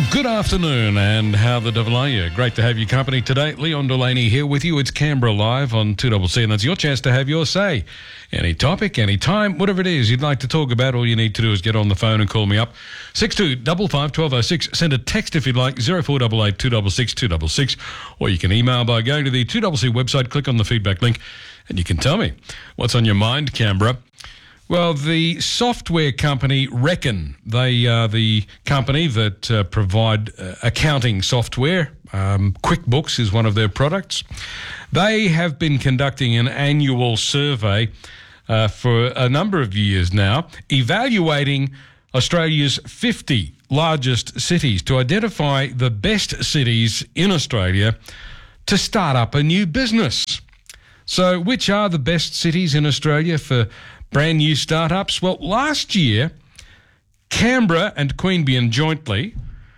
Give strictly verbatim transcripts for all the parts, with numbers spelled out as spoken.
Good afternoon, and how the devil are you? Great to have your company today. Leon Delaney here with you. It's Canberra Live on two C C, and that's your chance to have your say. Any topic, any time, whatever it is you'd like to talk about, all you need to do is get on the phone and call me up. six two five five, one two oh six. Send a text if you'd like, zero four eight eight, two six six, two six six, or you can email by going to the two C C website, click on the feedback link, and you can tell me what's on your mind, Canberra. Well, the software company Reckon, they are the company that uh, provide uh, accounting software. Um, QuickBooks is one of their products. They have been conducting an annual survey uh, for a number of years now, evaluating Australia's fifty largest cities to identify the best cities in Australia to start up a new business. So which are the best cities in Australia for brand new startups? Well, last year, Canberra and Queanbeyan jointly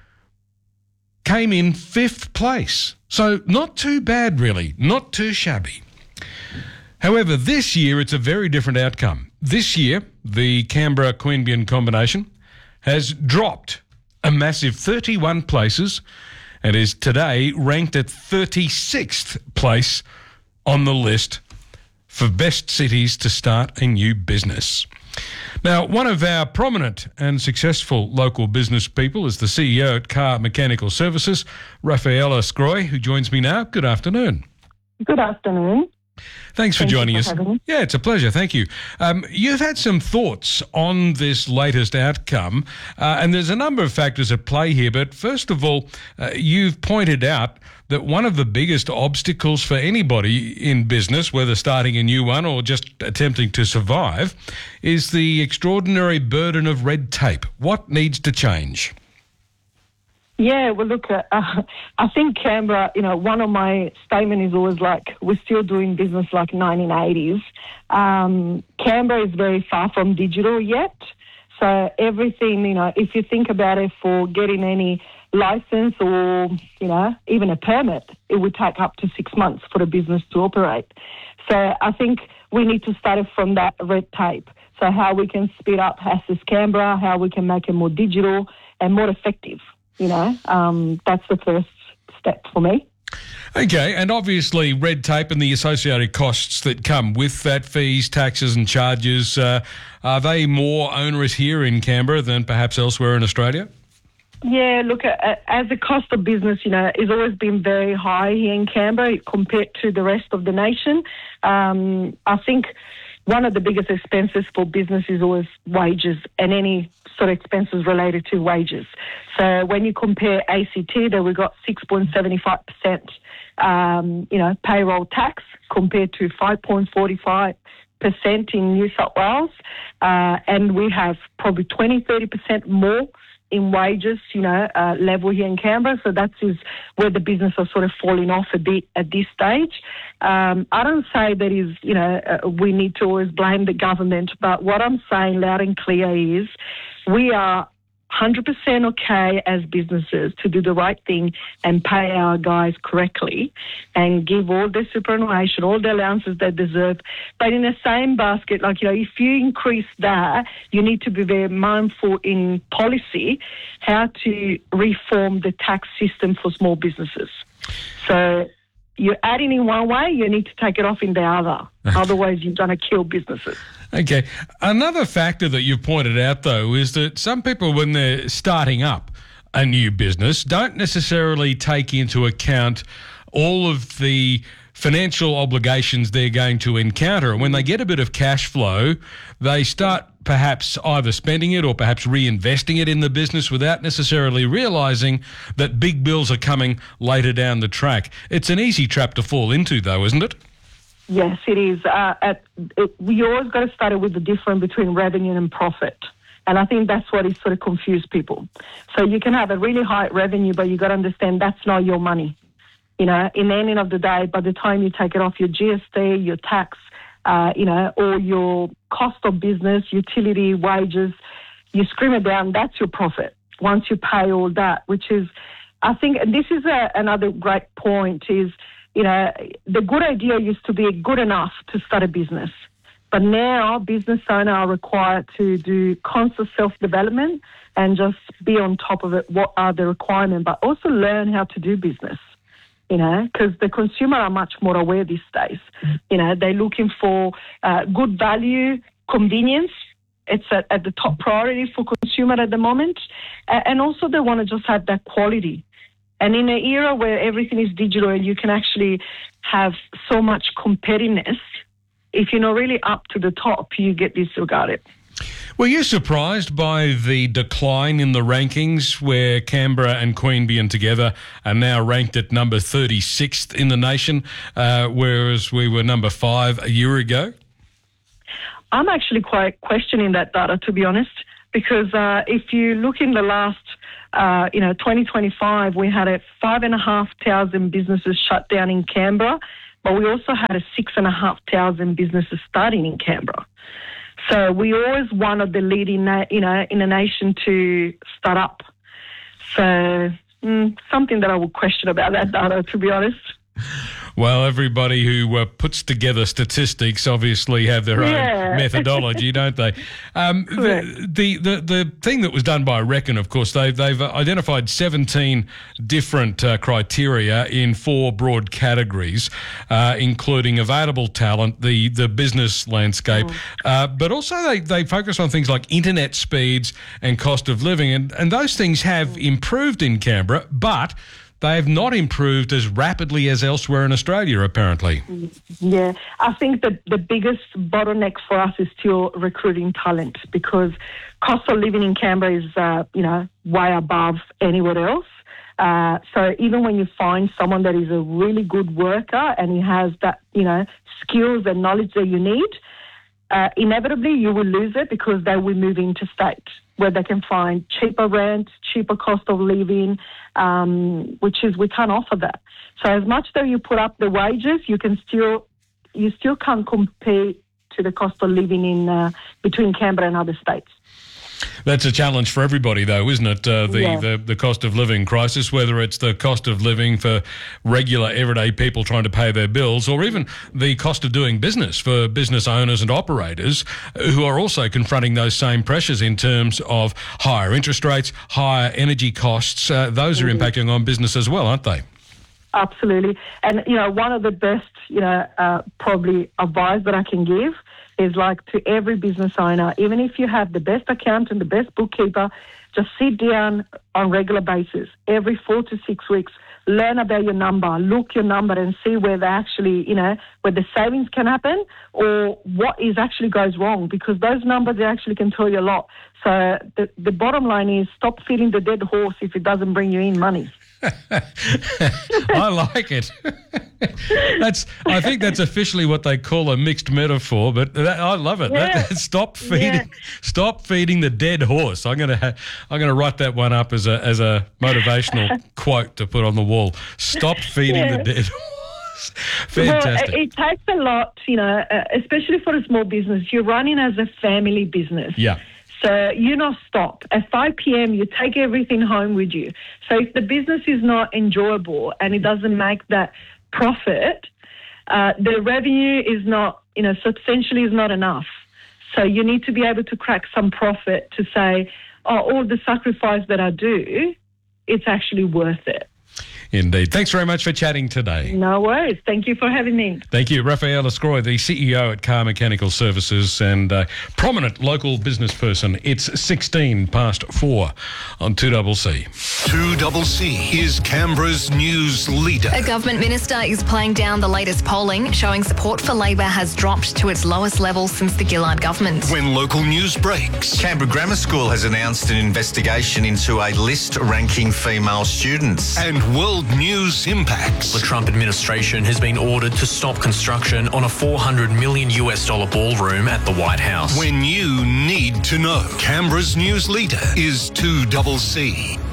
came in fifth place. So not too bad, really, not too shabby. However, this year it's a very different outcome. This year, the Canberra-Queanbeyan combination has dropped a massive thirty-one places and is today ranked at thirty-sixth place on the list for best cities to start a new business. Now, one of our prominent and successful local business people is the C E O at Car Mechanical Services, Rafaela Scroy, who joins me now. Good afternoon. Good afternoon. Thanks for Thank joining you for us. having me. Yeah, it's a pleasure. Thank you. Um, you've had some thoughts on this latest outcome, uh, and there's a number of factors at play here. But first of all, uh, you've pointed out that one of the biggest obstacles for anybody in business, whether starting a new one or just attempting to survive, is the extraordinary burden of red tape. What needs to change? Yeah, well, look, uh, uh, I think Canberra, you know, one of my statement is always like, we're still doing business like nineteen eighties. Um, Canberra is very far from digital yet. So everything, you know, if you think about it, for getting any license or, you know, even a permit, it would take up to six months for the business to operate. So I think we need to start it from that red tape. So how we can speed up Access Canberra, how we can make it more digital and more effective. You know, um, that's the first step for me. Okay, and obviously red tape and the associated costs that come with that, fees, taxes and charges, uh, are they more onerous here in Canberra than perhaps elsewhere in Australia? Yeah, look, uh, as the cost of business, you know, has always been very high here in Canberra compared to the rest of the nation. Um, I think one of the biggest expenses for business is always wages and any sort of expenses related to wages. So when you compare A C T, that we got six point seven five percent, um, you know, payroll tax compared to five point four five percent in New South Wales, uh, and we have probably twenty, thirty percent more in wages, you know, uh, level here in Canberra. So that is where the business are sort of falling off a bit at this stage. Um, I don't say that is, you know, uh, we need to always blame the government, but what I'm saying loud and clear is we are one hundred percent okay as businesses to do the right thing and pay our guys correctly and give all the superannuation, all the allowances they deserve. But in the same basket, like, you know, if you increase that, you need to be very mindful in policy how to reform the tax system for small businesses. So you're adding in one way, you need to take it off in the other. Otherwise, you're going to kill businesses. Okay. Another factor that you've pointed out, though, is that some people, when they're starting up a new business, don't necessarily take into account all of the financial obligations they're going to encounter. And when they get a bit of cash flow, they start perhaps either spending it or perhaps reinvesting it in the business without necessarily realising that big bills are coming later down the track. It's an easy trap to fall into, though, isn't it? Yes, it is. Uh, at, it, we always got to start with the difference between revenue and profit. And I think that's what is sort of confused people. So you can have a really high revenue, but you got to understand that's not your money. You know, in the end of the day, by the time you take it off your G S T, your tax, uh, you know, or your cost of business, utility, wages, you scream it down, that's your profit once you pay all that, which is, I think, and this is a, another great point is, you know, the good idea used to be good enough to start a business. But now business owners are required to do constant self-development and just be on top of it. What are the requirements? But also learn how to do business, you know, because the consumer are much more aware these days. You know, they're looking for uh, good value, convenience. It's at, at the top priority for consumer at the moment. Uh, and also they want to just have that quality. And in an era where everything is digital and you can actually have so much competitiveness, if you're not really up to the top, you get disregarded. Were you surprised by the decline in the rankings where Canberra and Queanbeyan together are now ranked at number thirty-sixth in the nation, uh, whereas we were number five a year ago? I'm actually quite questioning that data, to be honest, because uh, if you look in the last, uh, you know, twenty twenty-five, we had a five and a half thousand businesses shut down in Canberra, but we also had a six and a half thousand businesses starting in Canberra. So we always one of the leading, na- you know, in a nation to start up. So mm, something that I would question about that data, to be honest. Well, everybody who uh, puts together statistics obviously have their Yeah. own methodology, don't they? Um, the, the, the the thing that was done by Reckon, of course, they've, they've identified seventeen different uh, criteria in four broad categories, uh, including available talent, the, the business landscape, mm. uh, but also they, they focus on things like internet speeds and cost of living, and, and those things have mm. improved in Canberra, but they have not improved as rapidly as elsewhere in Australia, apparently. Yeah, I think that the biggest bottleneck for us is still recruiting talent, because cost of living in Canberra is, uh, you know, way above anywhere else. Uh, so even when you find someone that is a really good worker and he has that, you know, skills and knowledge that you need, uh, inevitably you will lose it because they will move interstate, where they can find cheaper rent, cheaper cost of living, um, which is we can't offer that. So as much though you put up the wages, you can still you still can't compare to the cost of living in uh, between Canberra and other states. That's a challenge for everybody, though, isn't it? Uh, the, yeah. the the cost of living crisis, whether it's the cost of living for regular, everyday people trying to pay their bills, or even the cost of doing business for business owners and operators who are also confronting those same pressures in terms of higher interest rates, higher energy costs. Uh, those are mm-hmm. impacting on business as well, aren't they? Absolutely. And, you know, one of the best, you know, uh, probably advice that I can give is like to every business owner, even if you have the best accountant, the best bookkeeper, just sit down on regular basis, every four to six weeks, learn about your number, look your number and see where they actually, you know, where the savings can happen or what is actually goes wrong, because those numbers they actually can tell you a lot. So the, the bottom line is stop feeding the dead horse if it doesn't bring you in money. I like it. That's. I think that's officially what they call a mixed metaphor, but that, I love it. Yeah. That, stop feeding. Yeah. Stop feeding the dead horse. I'm gonna. Ha, I'm gonna write that one up as a as a motivational quote to put on the wall. Stop feeding Yeah. the dead horse. Fantastic. Well, it, it takes a lot, you know, uh, especially for a small business. You're running as a family business. Yeah. So you not stop. At five p.m. you take everything home with you. So if the business is not enjoyable and it doesn't make that profit, uh, the revenue is not, you know, substantially is not enough. So you need to be able to crack some profit to say, oh, all the sacrifice that I do, it's actually worth it. Indeed. Thanks very much for chatting today. No worries. Thank you for having me. Thank you. Raphael Escroy, the C E O at Car Mechanical Services and uh, prominent local business person. It's sixteen past four on two C C. two C C is Canberra's news leader. A government minister is playing down the latest polling, showing support for Labor has dropped to its lowest level since the Gillard government. When local news breaks, Canberra Grammar School has announced an investigation into a list ranking female students. And world news impacts. The Trump administration has been ordered to stop construction on a four hundred million US dollar ballroom at the White House. When you need to know, Canberra's news leader is two C C.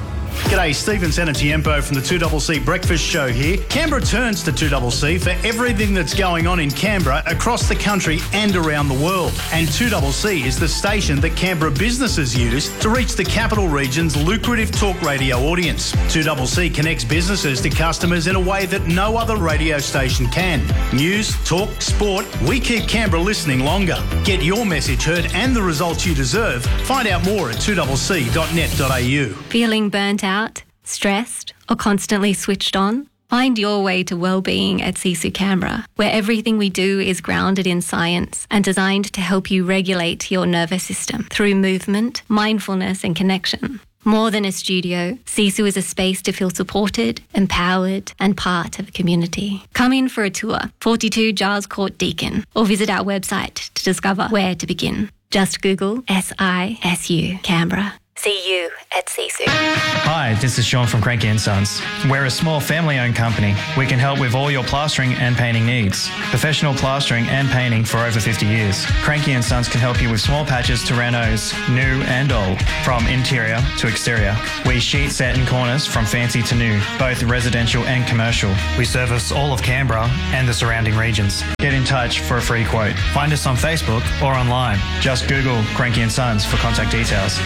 G'day, Stephen Sanatiempo from the two C C Breakfast Show here. Canberra turns to two C C for everything that's going on in Canberra, across the country and around the world. And two C C is the station that Canberra businesses use to reach the capital region's lucrative talk radio audience. two C C connects businesses to customers in a way that no other radio station can. News, talk, sport, we keep Canberra listening longer. Get your message heard and the results you deserve. Find out more at two c c dot net dot a u. Feeling burnt out, stressed, or constantly switched on? Find your way to wellbeing at Sisu Canberra, where everything we do is grounded in science and designed to help you regulate your nervous system through movement, mindfulness and connection. More than a studio, Sisu is a space to feel supported, empowered and part of a community. Come in for a tour, forty-two Giles Court Deakin, or visit our website to discover where to begin. Just Google S I S U Canberra. See you at Sisu. Hi, this is Sean from Cranky and Sons. We're a small family-owned company. We can help with all your plastering and painting needs. Professional plastering and painting for over fifty years. Cranky and Sons can help you with small patches to renos, new and old, from interior to exterior. We sheet set and corners from fancy to new, both residential and commercial. We service all of Canberra and the surrounding regions. Get in touch for a free quote. Find us on Facebook or online. Just Google Cranky and Sons for contact details.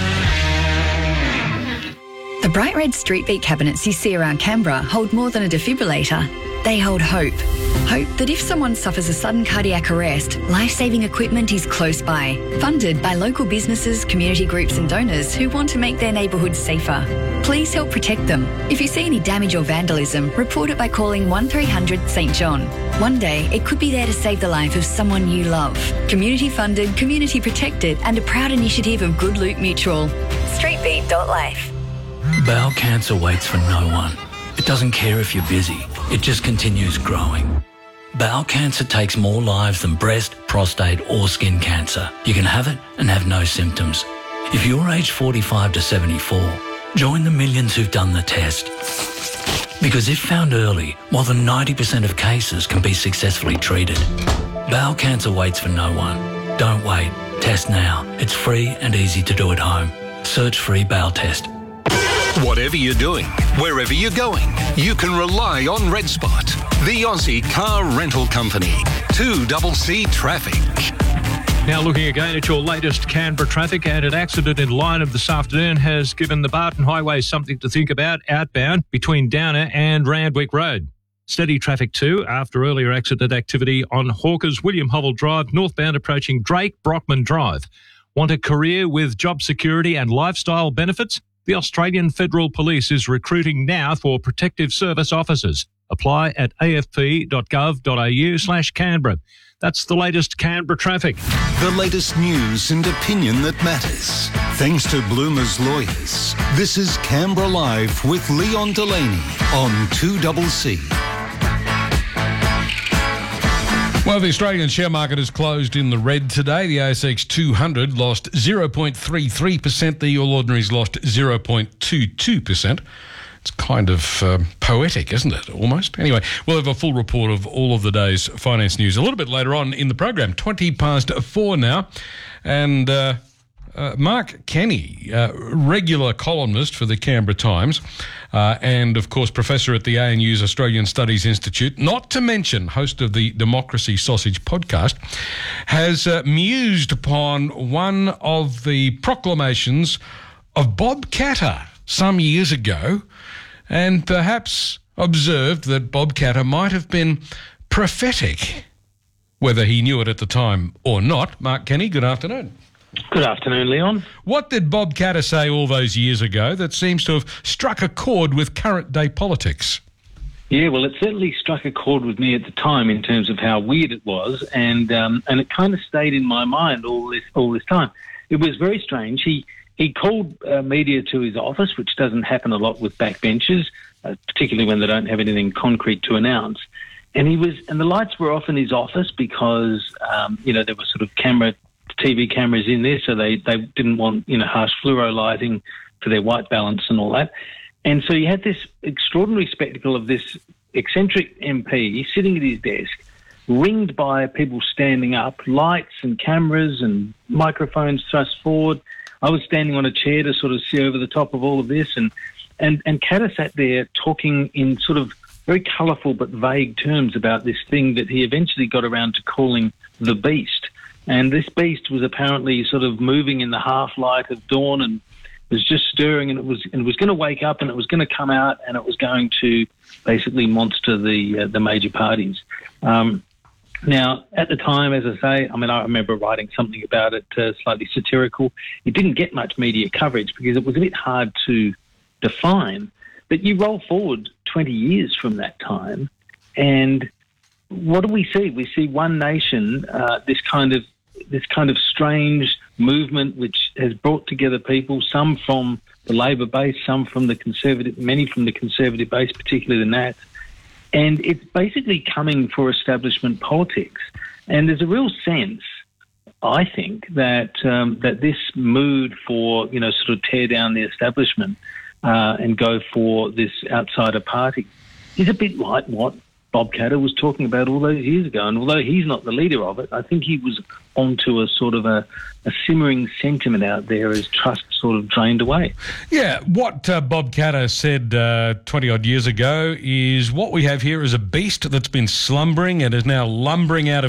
The bright red street beat cabinets you see around Canberra hold more than a defibrillator. They hold hope. Hope that if someone suffers a sudden cardiac arrest, life-saving equipment is close by. Funded by local businesses, community groups and donors who want to make their neighbourhoods safer. Please help protect them. If you see any damage or vandalism, report it by calling one three hundred St John. One day, it could be there to save the life of someone you love. Community funded, community protected and a proud initiative of Good Loot Mutual. streetbeat dot life. Bowel cancer waits for no one. It doesn't care if you're busy. It just continues growing. Bowel cancer takes more lives than breast, prostate or skin cancer. You can have it and have no symptoms. If you're aged forty-five to seventy-four, join the millions who've done the test. Because if found early, more than ninety percent of cases can be successfully treated. Bowel cancer waits for no one. Don't wait. Test now. It's free and easy to do at home. Search free bowel test. Whatever you're doing, wherever you're going, you can rely on Red Spot, the Aussie car rental company. two C C Traffic. Now looking again at your latest Canberra traffic, and an accident in Lyneham this afternoon has given the Barton Highway something to think about outbound between Downer and Randwick Road. Steady traffic too after earlier accident activity on Hawkers William Hovell Drive, northbound approaching Drake Brockman Drive. Want a career with job security and lifestyle benefits? The Australian Federal Police is recruiting now for protective service officers. Apply at a f p dot gov dot a u slash Canberra. That's the latest Canberra traffic. The latest news and opinion that matters. Thanks to Bloomer's Lawyers. This is Canberra Live with Leon Delaney on two C C. Well, the Australian share market has closed in the red today. The A S X two hundred lost zero point three three percent. The All Ordinaries lost zero point two two percent. It's kind of um, poetic, isn't it, almost? Anyway, we'll have a full report of all of the day's finance news a little bit later on in the program. twenty past four now. And uh, uh, Mark Kenny, uh, regular columnist for the Canberra Times, uh, and, of course, professor at the A N U's Australian Studies Institute, not to mention host of the Democracy Sausage podcast, has uh, mused upon one of the proclamations of Bob Katter some years ago, and perhaps observed that Bob Katter might have been prophetic, whether he knew it at the time or not. Mark Kenny, good afternoon. Good afternoon, Leon. What did Bob Katter say all those years ago that seems to have struck a chord with current day politics? Yeah, well, it certainly struck a chord with me at the time in terms of how weird it was, and um, and it kind of stayed in my mind all this all this time. It was very strange. He he called uh, media to his office, which doesn't happen a lot with backbenchers, uh, particularly when they don't have anything concrete to announce. And he was, and the lights were off in his office because um, you know there were sort of camera. T V cameras in there, so they, they didn't want, you know, harsh fluoro lighting for their white balance and all that. And so you had this extraordinary spectacle of this eccentric M P sitting at his desk, ringed by people standing up, lights and cameras and microphones thrust forward. I was standing on a chair to sort of see over the top of all of this, and And, and Katter sat there talking in sort of very colourful but vague terms about this thing that he eventually got around to calling the beast. And this beast was apparently sort of moving in the half-light of dawn and was just stirring, and it was and it was going to wake up, and it was going to come out, and it was going to basically monster the uh, the major parties. Um, now, at the time, as I say, I mean, I remember writing something about it, uh, slightly satirical. It didn't get much media coverage because it was a bit hard to define. But you roll forward twenty years from that time, and what do we see? We see One Nation, uh, this kind of this kind of strange movement which has brought together people, some from the Labor base, some from the Conservative, many from the Conservative base, particularly the Nats. And it's basically coming for establishment politics. And there's a real sense, I think, that um, that this mood for, you know, sort of tear down the establishment uh, and go for this outsider party is a bit like what Bob Katter was talking about all those years ago. And although he's not the leader of it, I think he was onto a sort of a, a simmering sentiment out there as trust sort of drained away. Yeah, what uh, Bob Katter said uh, twenty-odd years ago is what we have here is a beast that's been slumbering and is now lumbering out of